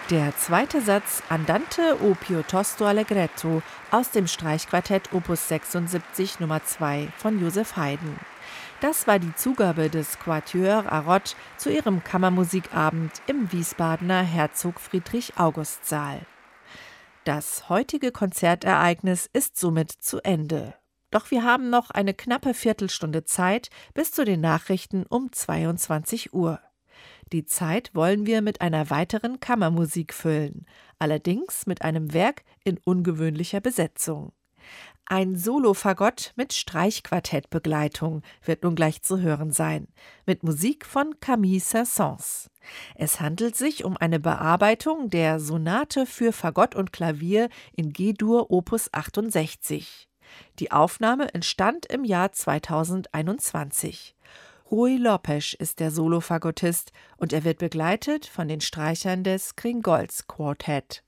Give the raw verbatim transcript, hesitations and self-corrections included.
Der zweite Satz Andante o piuttosto allegretto aus dem Streichquartett Opus sechsundsiebzig Nummer zwei von Joseph Haydn. Das war die Zugabe des Quatuor Arrott zu ihrem Kammermusikabend im Wiesbadener Herzog-Friedrich-August-Saal. Das heutige Konzertereignis ist somit zu Ende. Doch wir haben noch eine knappe Viertelstunde Zeit bis zu den Nachrichten um zweiundzwanzig Uhr. Die Zeit wollen wir mit einer weiteren Kammermusik füllen, allerdings mit einem Werk in ungewöhnlicher Besetzung. Ein Solo-Fagott mit Streichquartettbegleitung wird nun gleich zu hören sein, mit Musik von Camille Saint-Saëns. Es handelt sich um eine Bearbeitung der Sonate für Fagott und Klavier in G-Dur Opus achtundsechzig. Die Aufnahme entstand im Jahr zweitausendeinundzwanzig. Rui Lopes ist der Solo-Fagottist und er wird begleitet von den Streichern des Gringols Quartet.